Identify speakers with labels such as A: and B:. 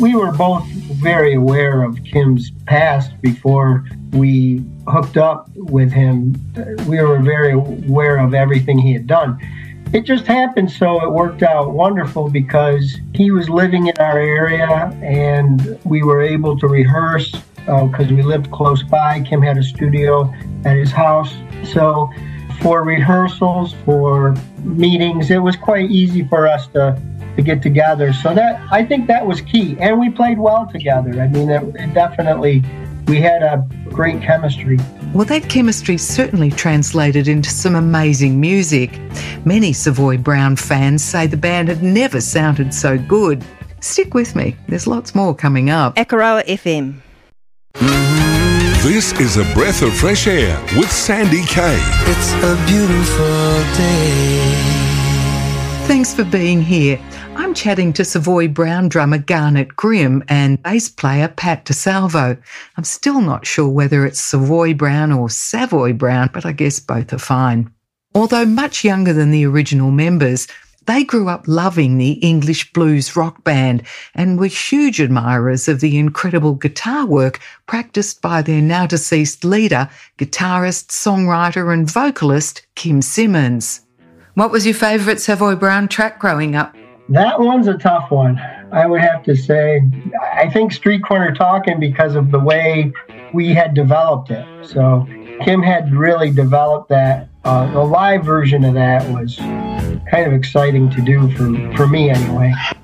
A: we were both very aware of Kim's past before we hooked up with him. We were very aware of everything he had done. It just happened so it worked out wonderful because he was living in our area and we were able to rehearse because we lived close by. Kim had a studio at his house. So for rehearsals, for meetings, it was quite easy for us to get together. So I think that was key. And we played well together. I mean, it definitely, we had a great chemistry.
B: Well, that chemistry certainly translated into some amazing music. Many Savoy Brown fans say the band had never sounded so good. Stick with me, there's lots more coming up.
C: Akaroa FM.
D: This is A Breath of Fresh Air with Sandy Kay.
E: It's a beautiful day.
B: Thanks for being here. I'm chatting to Savoy Brown drummer Garnet Grimm and bass player Pat DeSalvo. I'm still not sure whether it's Savoy Brown or Savoy Brown, but I guess both are fine. Although much younger than the original members, they grew up loving the English blues rock band and were huge admirers of the incredible guitar work practiced by their now deceased leader, guitarist, songwriter and vocalist Kim Simmons. What was your favourite Savoy Brown track growing up?
A: That one's a tough one, I would have to say. I think Street Corner Talkin' because of the way we had developed it. So Kim had really developed that. The live version of that was kind of exciting to do for me anyway.